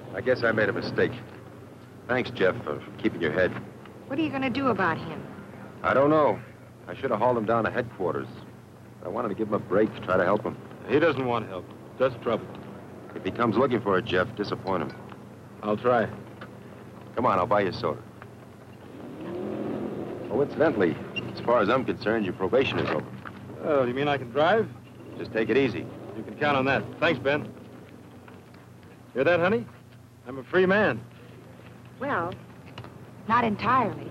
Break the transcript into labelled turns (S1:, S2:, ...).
S1: I guess I made a mistake. Thanks, Jeff, for keeping your head.
S2: What are you going to do about him?
S1: I don't know. I should have hauled him down to headquarters. I wanted to give him a break, try to help him.
S3: He doesn't want help. Just trouble.
S1: If he comes looking for it, Jeff, disappoint him.
S3: I'll try.
S1: Come on, I'll buy you soda. Oh, incidentally, as far as I'm concerned, your probation is over.
S3: Oh, you mean I can drive?
S1: Just take it easy.
S3: You can count on that. Thanks, Ben. Hear that, honey? I'm a free man.
S2: Well, not entirely.